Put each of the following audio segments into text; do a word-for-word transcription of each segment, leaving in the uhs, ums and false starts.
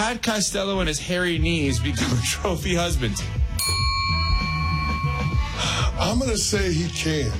Pat Costello and his hairy knees become trophy husbands? I'm going to say he can.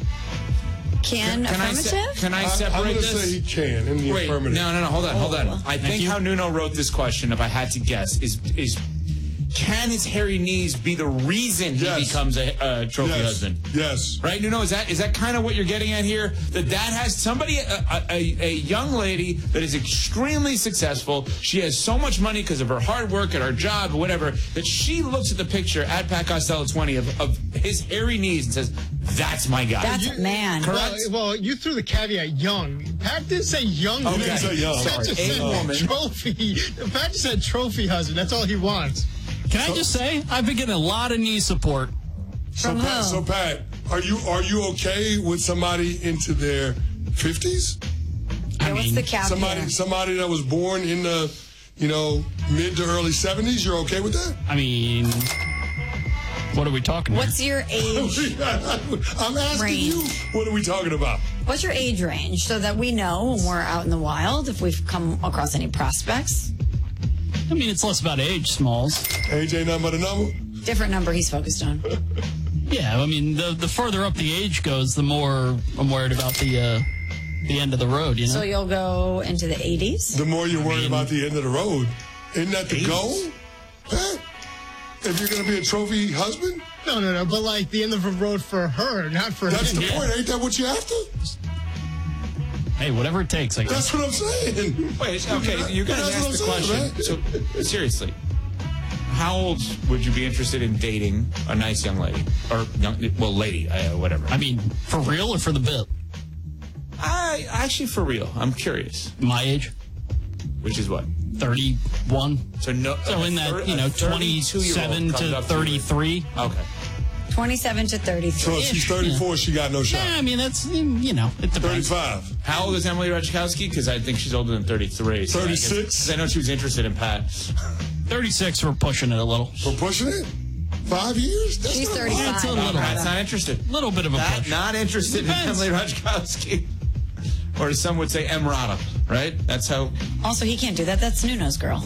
Can, Can I, affirmative? se- can I I'm, separate I'm going to this? say he can in the Wait, affirmative. no, no, no, hold on, hold on. Oh. I think how Nuno wrote this question, if I had to guess, is is can his hairy knees be the reason he Yes. becomes a, a trophy Yes. husband? Yes. Right, Nuno? Is that is that kind of what you're getting at here? That that has somebody, a, a, a young lady that is extremely successful. She has so much money because of her hard work at her job or whatever, that she looks at the picture at Pat Costello twenty of, of his hairy knees and says, that's my guy. That's a man. Correct? Well, well, you threw the caveat young. Pat didn't say young. Okay. He didn't say young. Pat Sorry. just A said woman. trophy. Pat just said trophy husband. That's all he wants. Can I just say, I've been getting a lot of knee support. So From Pat, who? so Pat, are you are you okay with somebody into their fifties? Okay, what's the cap Somebody here? somebody that was born in the, you know, mid to early seventies. You're okay with that? I mean, what are we talking about? What's your age? I'm asking Range. you. What are we talking about? What's your age range so that we know when we're out in the wild if we've come across any prospects? I mean, it's less about age, Smalls. Age ain't nothing but a number. Different number he's focused on. Yeah, I mean, the the further up the age goes, the more I'm worried about the uh, the end of the road, you know? So you'll go into the eighties? The more you're worried mean- about the end of the road, isn't that the goal? Pat? If you're going to be a trophy husband, No, no, no. But like the end of the road for her, not for that's him. the point. Ain't that what you have to? Hey, whatever it takes, I guess. That's what I'm saying. Wait, okay, you guys That's asked the what I'm saying, question. man. So, seriously, how old would you be interested in dating a nice young lady? Or, young, well, lady, uh, whatever. I mean, for real or for the bit? I, actually, for real, I'm curious. My age, Which is what? thirty-one. So, no, So in that, you know, twenty-seven to thirty-three. Okay. twenty-seven to thirty-three. So if she's thirty-four, she got no shot. Yeah, I mean, that's, you know, it depends. thirty-five. How old is Emily Ratajkowski? Because I think she's older than thirty-three. So I guess- thirty-six? 'cause I know she was interested in Pat. thirty-six, we're pushing it a little. We're pushing it? Five years? That's She's not thirty-five. bad. That's a No, little Pat's not interested. little bit of a Pat push. not interested Depends. in Emily Ratajkowski. Or as some would say, Emrata, right? That's how Also, he can't do that. That's Nuno's girl.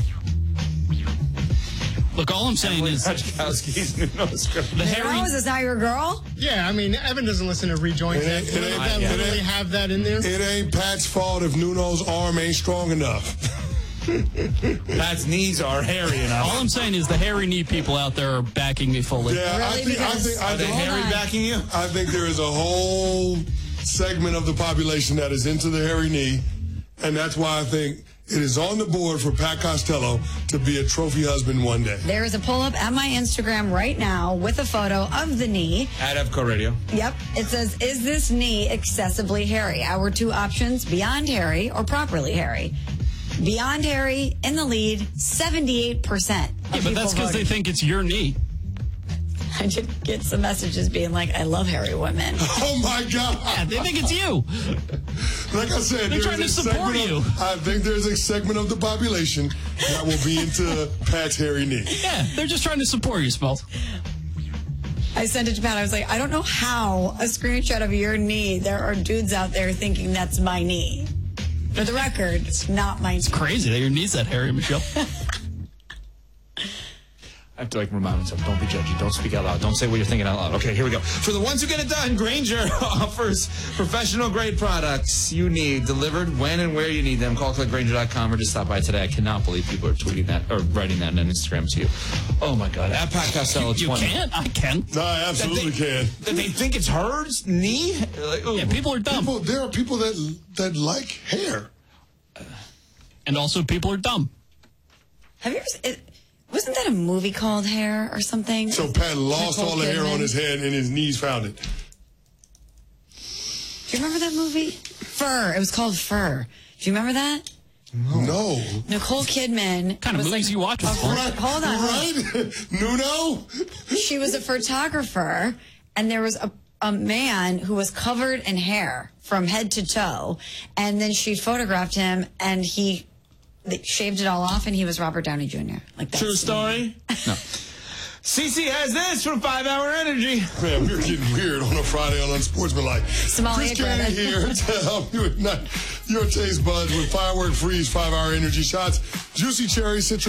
Look, all I'm saying Emily is Ratajkowski's Nuno's girl. the hairy... Rose is not your girl? Yeah, I mean, Evan doesn't listen to rejoins It that, ain't- it ain't- that yeah. literally have that in there. It ain't Pat's fault if Nuno's arm ain't strong enough. Pat's knees are hairy enough. All I'm saying is the hairy knee people out there are backing me fully. Yeah, I Really? think, I Because- think, I Are they think, hairy on. backing you? I think there is a whole segment of the population that is into the hairy knee, and that's why I think it is on the board for Pat Costello to be a trophy husband one day. There is a pull-up at my Instagram right now with a photo of the knee. At Evco Radio. Yep. It says, is this knee excessively hairy? Our two options, beyond hairy or properly hairy. Beyond hairy, in the lead, seventy-eight percent. Yeah, but that's because they think it's your knee. I did get some messages being like, I love hairy women. Oh my God! Yeah, they think it's you. Like I said, They're there's trying a to support segment you. Of, I think there's a segment of the population that will be into Pat's hairy knee. Yeah, they're just trying to support you, Smalls. I sent it to Pat. I was like, I don't know how a screenshot of your knee, there are dudes out there thinking that's my knee. For the record, it's not my knee. Crazy that your knee's that hairy, Michelle. I have to like remind myself, don't be judgy, don't speak out loud, don't say what you're thinking out loud. Okay, here we go. For the ones who get it done, Grainger offers professional grade products you need delivered when and where you need them. Call click Grainger dot com or just stop by today. I cannot believe people are tweeting that or writing that on Instagram to you. Oh my God. At Pat Costello You twenty. can't? I can. No, I absolutely That they, can. that they think it's hers knee? Like, ooh. Yeah, people are dumb. People, there are people that that like hair. And also, people are dumb. Have you ever seen, it, wasn't that a movie called Hair or something? So Pat lost Nicole all the hair Kidman. on his head and his knees found it. Do you remember that movie? Fur. It was called Fur. Do you remember that? No. Nicole Kidman. kind of was movies like you watch a with pho- Right, Hold on. hold on. right? Nuno? She was a photographer, and there was a, a man who was covered in hair from head to toe, and then she photographed him, and he they shaved it all off, and he was Robert Downey Junior Like that. True story? No. Cece has this from five hour Energy. Man, we're getting weird on a Friday on Unsportsmanlike. Somalia Chris Cannon Griffin. here to help you ignite your taste buds with Firework Freeze five hour energy shots, juicy cherry citrus.